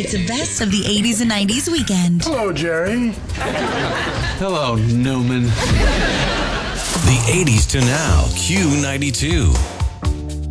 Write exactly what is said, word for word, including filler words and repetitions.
It's a best of the eighties and nineties weekend. Hello, Jerry. Hello, Newman. The eighties to now, Q ninety-two.